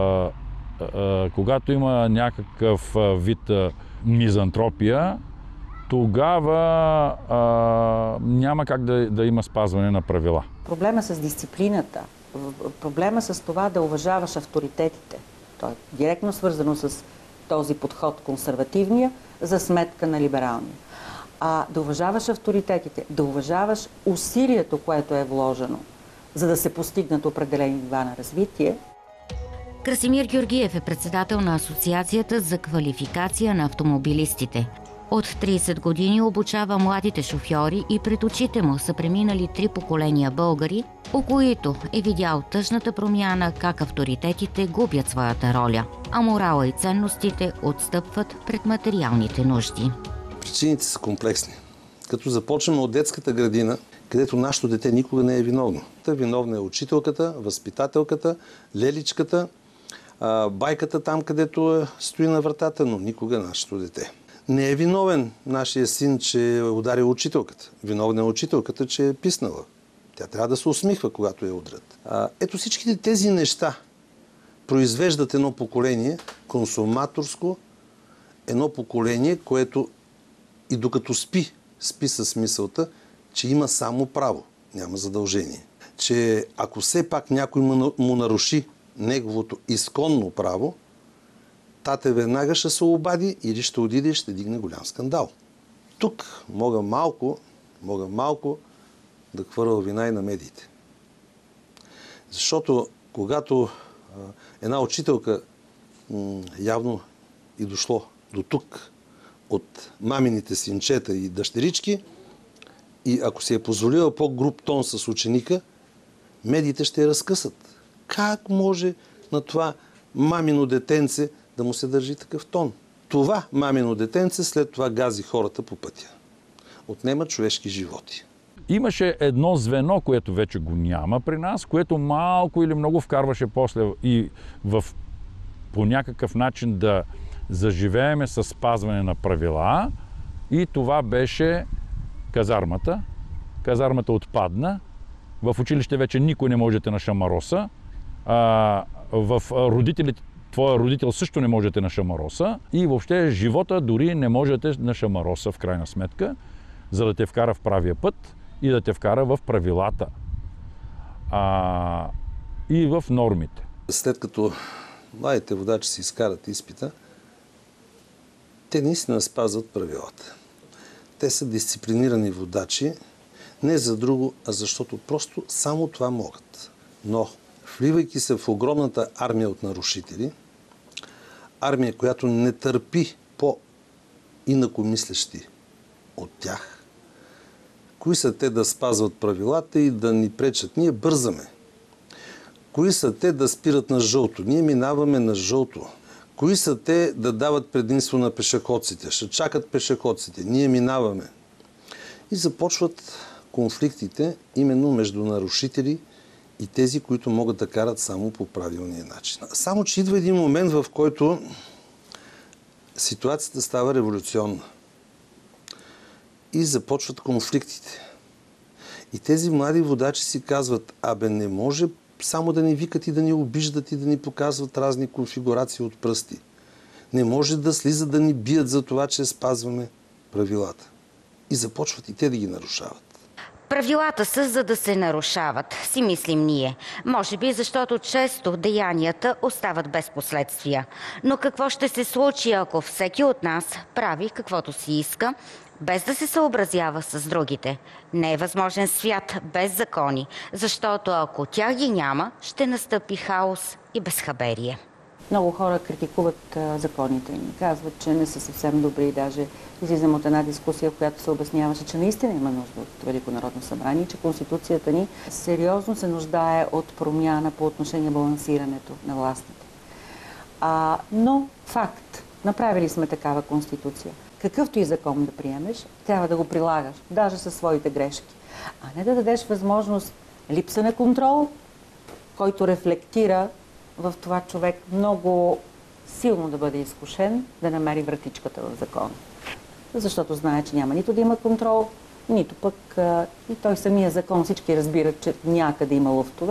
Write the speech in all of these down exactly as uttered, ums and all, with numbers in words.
А, а, когато има някакъв вид а, мизантропия, тогава а, няма как да, да има спазване на правила. Проблема с дисциплината, проблема с това да уважаваш авторитетите, то е директно свързано с този подход консервативния за сметка на либералния. А да уважаваш авторитетите, да уважаваш усилието, което е вложено, за да се постигнат определени нива на развитие. Красимир Георгиев е председател на Асоциацията за квалификация на автомобилистите. От трийсет години обучава младите шофьори и пред очите му са преминали три поколения българи, у които е видял тъжната промяна как авторитетите губят своята роля, а морала и ценностите отстъпват пред материалните нужди. Причините са комплексни. Като започнем от детската градина, където нашето дете никога не е виновно. Та виновна е учителката, възпитателката, леличката, байката там, където стои на вратата, но никога нашето дете. Не е виновен нашия син, че е ударил учителката. Виновна е учителката, че е писнала. Тя трябва да се усмихва, когато я удрят. Ето всичките тези неща произвеждат едно поколение консуматорско, едно поколение, което и докато спи, спи със мисълта, че има само право, няма задължение. Че ако все пак някой му наруши неговото изконно право, тате веднага ще се обади или ще отиде и ще дигне голям скандал. Тук мога малко, мога малко да хвърля вина и на медиите. Защото когато а, една учителка м, явно и дошло до тук от мамините синчета и дъщерички, и ако си е позволила по-груб тон с ученика, медиите ще я разкъсат. Как може на това мамино детенце да му се държи такъв тон? Това мамино детенце след това гази хората по пътя. Отнема човешки животи. Имаше едно звено, което вече го няма при нас, което малко или много вкарваше после и в, по някакъв начин да заживееме с спазване на правила, и това беше казармата. Казармата отпадна. В училище вече никой не може да те нашамароса. А, в родителите, твоя родител също не може да те нашамароса. И въобще живота дори не може да те нашамароса в крайна сметка, за да те вкара в правия път и да те вкара в правилата а, и в нормите. След като младите водачи си изкарат изпита, те наистина спазват правилата. Те са дисциплинирани водачи, не за друго, а защото просто само това могат. Но, вливайки се в огромната армия от нарушители, армия, която не търпи по-инакомислещи от тях, кои са те да спазват правилата и да ни пречат? Ние бързаме. Кои са те да спират на жълто? Ние минаваме на жълто. Кои са те да дават предимство на пешеходците? Ще чакат пешеходците. Ние минаваме. И започват конфликтите именно между нарушители и тези, които могат да карат само по правилния начин. Само че идва един момент, в който ситуацията става революционна. И започват конфликтите. И тези млади водачи си казват: абе, не може само да ни викат и да ни обиждат и да ни показват разни конфигурации от пръсти. Не може да слизат да ни бият за това, че спазваме правилата. И започват и те да ги нарушават. Правилата са за да се нарушават, си мислим ние. Може би защото често деянията остават без последствия. Но какво ще се случи, ако всеки от нас прави каквото си иска, без да се съобразява с другите? Не е възможен свят без закони, защото ако тях ги няма, ще настъпи хаос и безхаберие. Много хора критикуват а, законите ни. Казват, че не са съвсем добри. Даже излизам от една дискусия, в която се обясняваше, че наистина има нужда от Велико народно събрание, че Конституцията ни сериозно се нуждае от промяна по отношение балансирането на властите. А, но факт. Направили сме такава Конституция. Какъвто и закон да приемеш, трябва да го прилагаш, даже със своите грешки. А не да дадеш възможност липса на контрол, който рефлектира в това човек много силно да бъде изкушен да намери вратичката в закона. Защото знае, че няма нито да има контрол, нито пък а, и той самия закон, всички разбират, че някъде има лъфтове,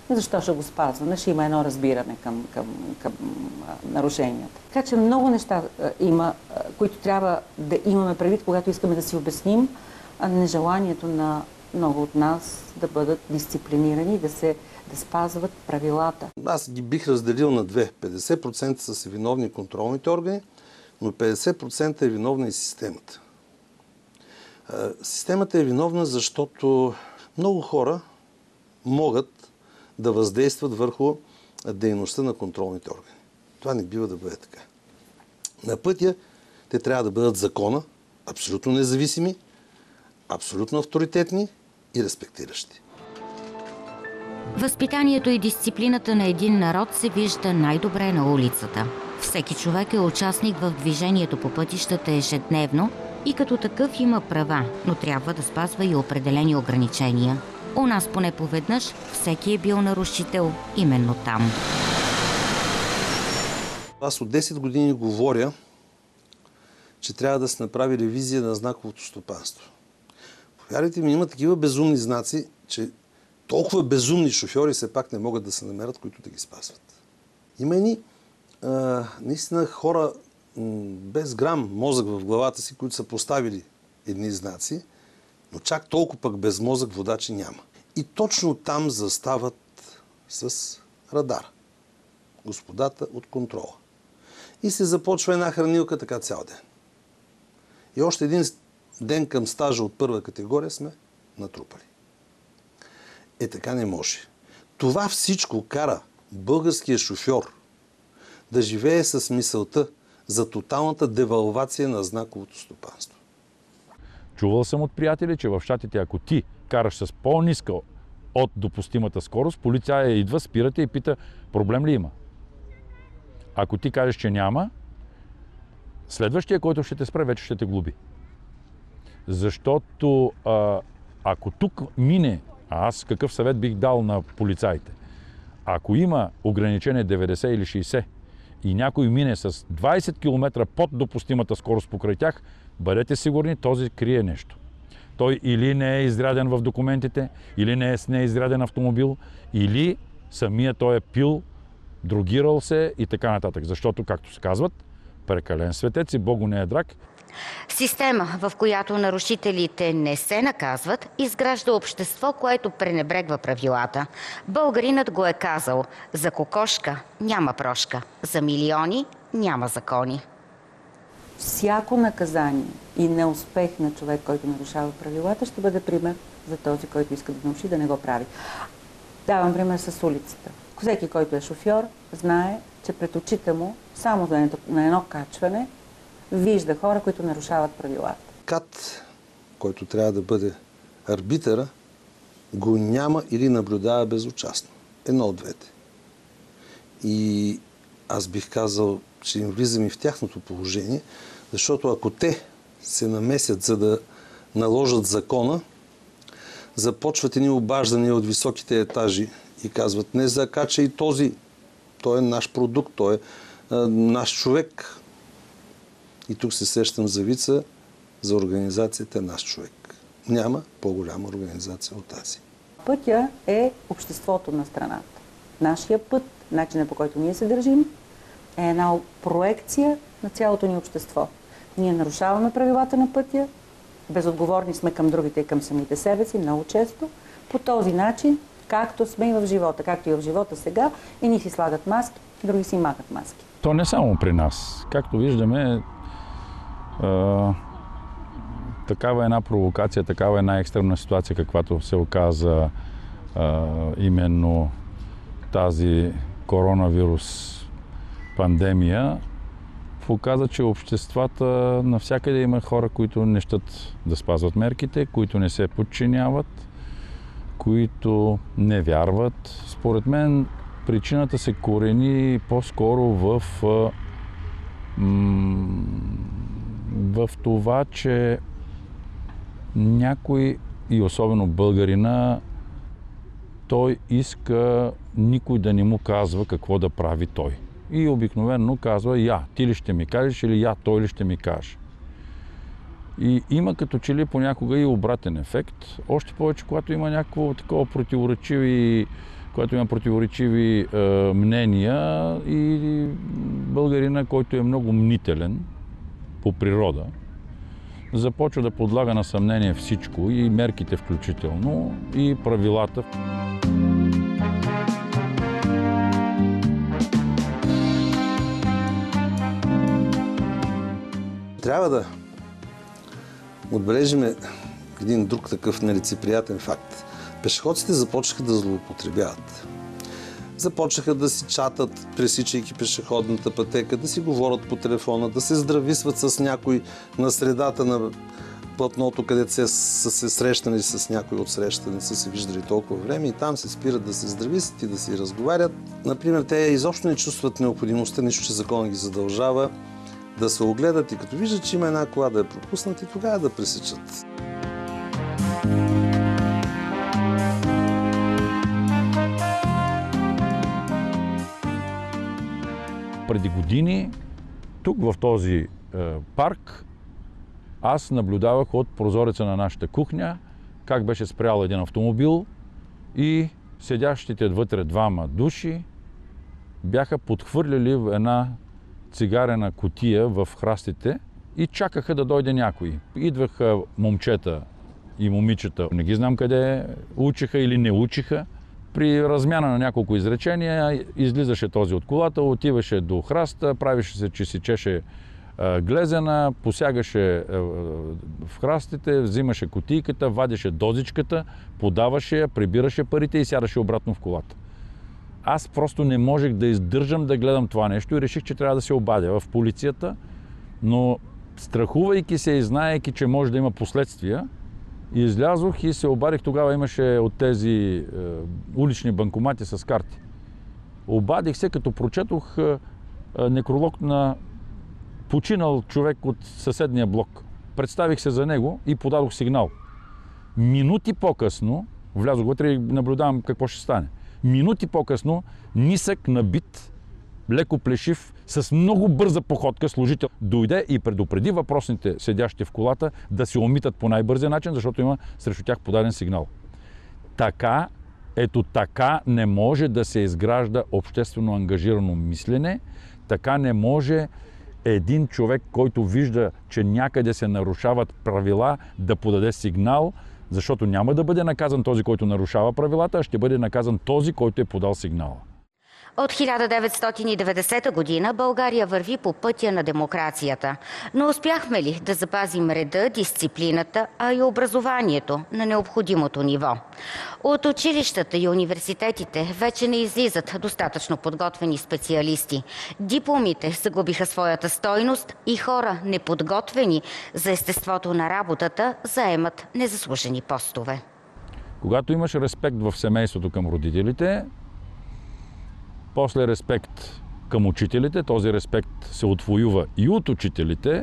защо ще го спазваме? Ще има едно разбиране към, към, към а, нарушенията. Така че много неща а, има, а, които трябва да имаме предвид, когато искаме да си обясним а нежеланието на много от нас да бъдат дисциплинирани, да се да спазват правилата. Аз ги бих разделил на две. петдесет процента са виновни контролните органи, но петдесет процента е виновна и системата. Системата е виновна, защото много хора могат да въздействат върху дейността на контролните органи. Това не бива да бъде така. На пътя те трябва да бъдат закона, абсолютно независими, абсолютно авторитетни и респектиращи. Възпитанието и дисциплината на един народ се вижда най-добре на улицата. Всеки човек е участник в движението по пътищата ежедневно и като такъв има права, но трябва да спазва и определени ограничения. У нас поне поведнъж всеки е бил нарушител именно там. Аз от десет години говоря, че трябва да се направи ревизия на знаковото стопанство. Повярвайте ми, има такива безумни знаци, че толкова безумни шофьори все пак не могат да се намерят, които да ги спазват. Има едни а, наистина хора м, без грам мозък в главата си, които са поставили едни знаци, но чак толкова пък без мозък водачи няма. И точно там застават с радар господата от контрола. И се започва една хранилка така цял ден. И още един ден към стажа от първа категория сме натрупали. Е, така не може. Това всичко кара българския шофьор да живее с мисълта за тоталната девалвация на знаковото стопанство. Чувал съм от приятели, че в Щатите, ако ти караш с по-ниска от допустимата скорост, полицая идва, спирате и пита, проблем ли има? Ако ти кажеш, че няма, следващия, който ще те спре, вече ще те глоби. Защото а, ако тук мине, а аз какъв съвет бих дал на полицаите? Ако има ограничение деветдесет или шейсет и някой мине с двайсет километра под допустимата скорост покрай тях, бъдете сигурни, този крие нещо. Той или не е изряден в документите, или не е с неизряден автомобил, или самия той е пил, другирал се и така нататък. Защото, както се казват, прекален светец и Богу не е драг. Система, в която нарушителите не се наказват, изгражда общество, което пренебрегва правилата. Българинът го е казал: за кокошка няма прошка, за милиони няма закони. Всяко наказание и неуспех на човек, който нарушава правилата, ще бъде пример за този, който иска да научи да не го прави. Давам пример с улицата. Всеки, който е шофьор, знае, че пред очите му, само на едно качване, вижда хора, които нарушават правилата. Кат, който трябва да бъде арбитъра, го няма или наблюдава безучастно. Едно от двете. И аз бих казал, че им влизам и в тяхното положение, защото ако те се намесят, за да наложат закона, започват едни обаждания от високите етажи и казват: не закача и този, той е наш продукт, той е а, наш човек. И тук се сещам за вица за организацията наш човек. Няма по-голяма организация от тази. Пътя е обществото на страната. Нашия път, начинът по който ние се държим, е една проекция на цялото ни общество. Ние нарушаваме правилата на пътя, безотговорни сме към другите и към самите себе си, много често. По този начин, както сме и в живота, както и в живота сега, и ни си слагат маски, други си махат маски. То не само при нас. Както виждаме, а, такава една провокация, такава една екстремна ситуация, каквато се оказа а, именно тази коронавирус пандемия, показа, че обществата навсякъде има хора, които не щат да спазват мерките, които не се подчиняват, които не вярват. Според мен причината се корени по-скоро в, в това, че някой, и особено българина, той иска никой да не му казва какво да прави той. И обикновено казва: я, ти ли ще ми кажеш, или я, той ли ще ми каже. И има като че ли понякога и обратен ефект. Още повече, когато има някакво такова противоречиви, която има противоречиви е, мнения, и българина, който е много мнителен по природа, започва да подлага на съмнение всичко, и мерките включително, и правилата. Трябва да отбележим един друг такъв нелицеприятен факт. Пешеходците започнаха да злоупотребяват. Започнаха да си чатат, пресичайки пешеходната пътека, да си говорят по телефона, да се здрависват с някой на средата на платното, където се, са се срещани с някой от среща, не са се виждали толкова време, и там се спират да се здрависат и да си разговарят. Например, те изобщо не чувстват необходимостта, нищо, че закон ги задължава, да се огледат и като виждат, че има една кола да е пропуснат, и тогава да пресичат. Преди години тук в този е, парк аз наблюдавах от прозореца на нашата кухня как беше спрял един автомобил и седящите вътре двама души бяха подхвърляли в една цигарена кутия в храстите и чакаха да дойде някой. Идваха момчета и момичета, не ги знам къде учиха или не учиха. При размяна на няколко изречения излизаше този от колата, отиваше до храста, правеше се, че си чеше а, глезена, посягаше а, в храстите, взимаше кутийката, вадеше дозичката, подаваше я, прибираше парите и сядаше обратно в колата. Аз просто не можех да издържам да гледам това нещо и реших, че трябва да се обадя в полицията, но страхувайки се и знаейки, че може да има последствия, излязох и се обадих. Тогава имаше от тези е, улични банкомати с карти. Обадих се, като прочетох е, е, некролог на починал човек от съседния блок. Представих се за него и подадох сигнал. Минути по-късно, влязох вътре и наблюдавам какво ще стане. Минути по-късно, нисък, набит, леко плешив, с много бърза походка служител дойде и предупреди въпросните седящи в колата да се омитат по най-бързия начин, защото има срещу тях подаден сигнал. Така, ето така не може да се изгражда обществено ангажирано мислене, така не може един човек, който вижда, че някъде се нарушават правила, да подаде сигнал, защото няма да бъде наказан този, който нарушава правилата, а ще бъде наказан този, който е подал сигнала. От хиляда деветстотин и деветдесета година България върви по пътя на демокрацията. Но успяхме ли да запазим реда, дисциплината, а и образованието на необходимото ниво? От училищата и университетите вече не излизат достатъчно подготвени специалисти. Дипломите загубиха своята стойност и хора, неподготвени за естеството на работата, заемат незаслужени постове. Когато имаш респект в семейството към родителите, после респект към учителите, този респект се отвоюва и от учителите,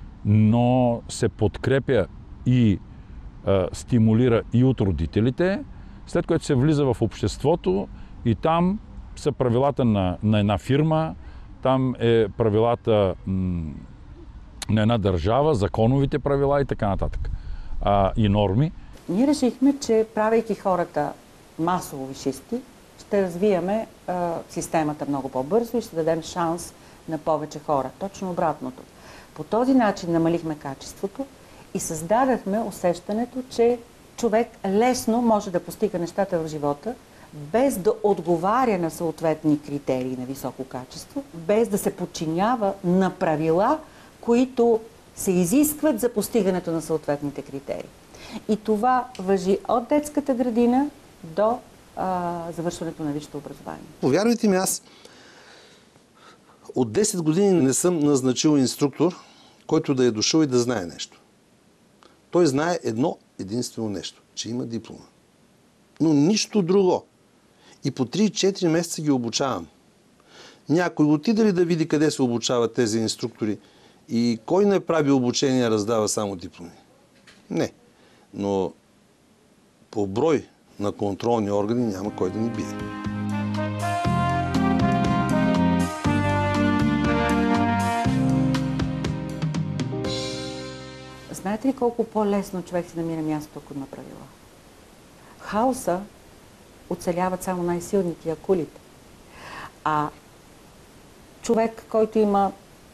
но се подкрепя и а, стимулира и от родителите, след което се влиза в обществото и там са правилата на, на една фирма, там е правилата м, на една държава, законовите правила и така нататък. А, и норми. Ние решихме, че правейки хората масово висшисти, ще развиваме а, системата много по-бързо и ще дадем шанс на повече хора. Точно обратното. По този начин намалихме качеството и създадахме усещането, че човек лесно може да постига нещата в живота, без да отговаря на съответни критерии на високо качество, без да се подчинява на правила, които се изискват за постигането на съответните критерии. И това важи от детската градина до а, завършването на висшето образование. Повярвайте ми, аз от десет години не съм назначил инструктор, който да е дошъл и да знае нещо. Той знае едно единствено нещо, че има диплома. Но нищо друго. И по три-четири месеца ги обучавам. Някой отиде ли да види къде се обучават тези инструктори и кой не прави обучение, раздава само дипломи? Не. Но по брой на контролни органи няма кой да ни бие. Знаете ли колко по-лесно човек си намира място, ако има правила? Хаоса оцеляват само най-силните, акулите. А човек, който има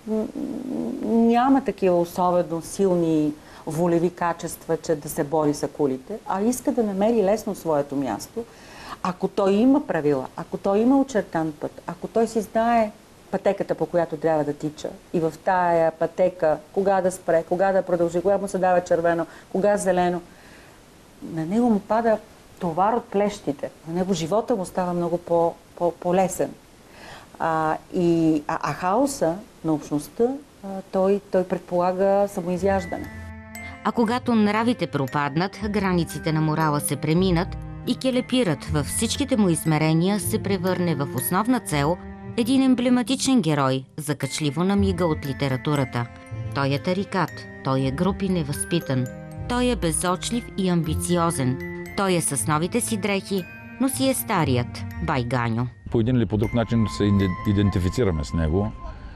няма такива особено силни волеви качества, че да се бори с акулите, а иска да намери лесно своето място, ако той има правила, ако той има очертан път, ако той си знае пътеката, по която трябва да тича и в тая пътека кога да спре, кога да продължи, кога му се дава червено, кога зелено, на него му пада товар от плещите. На него живота му става много по, по, по-лесен. А, и, а, а хаоса на общността, а, той, той предполага самоизяждане. А когато нравите пропаднат, границите на морала се преминат и келепират във всичките му измерения се превърне в основна цел един емблематичен герой, закачливо намига от литературата. Той е тарикат, той е груб и невъзпитан, той е безочлив и амбициозен, той е с новите си дрехи, но си е старият бай Ганьо. По един или по друг начин се идентифицираме с него,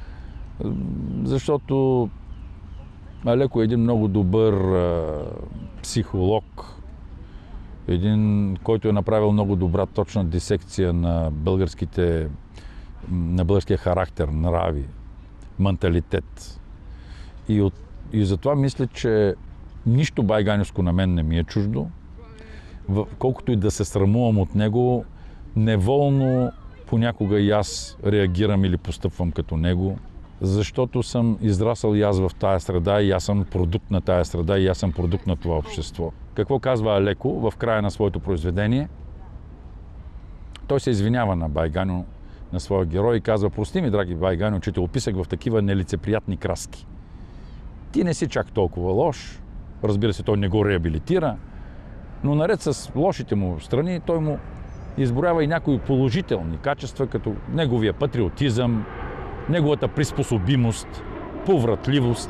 защото Алеко е един много добър а, психолог, един, който е направил много добра точна дисекция на българските, на българския характер, нрави, менталитет. И, от, и затова мисля, че нищо байганевско на мен не ми е чуждо. Колкото и да се срамувам от него, неволно понякога и аз реагирам или постъпвам като него, защото съм израсъл и аз в тая среда, и аз съм продукт на тая среда, и аз съм продукт на това общество. Какво казва Алеко в края на своето произведение? Той се извинява на бай Ганьо, на своя герой, и казва: прости ми, драги бай Ганьо, че те описах в такива нелицеприятни краски. Ти не си чак толкова лош. Разбира се, той не го реабилитира, но наред с лошите му страни, той му изброява и някои положителни качества, като неговия патриотизъм, неговата приспособимост, повратливост.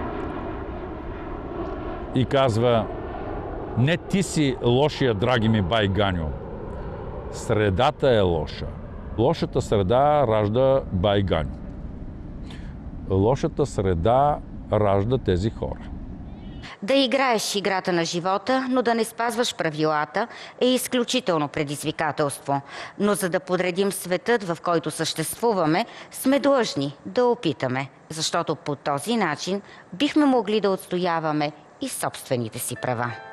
И казва: не ти си лошия, драги ми бай Ганьо. Средата е лоша. Лошата среда ражда бай Ганьо. Лошата среда ражда тези хора. Да играеш играта на живота, но да не спазваш правилата, е изключително предизвикателство. Но за да подредим светът, в който съществуваме, сме длъжни да опитаме, защото по този начин бихме могли да отстояваме и собствените си права.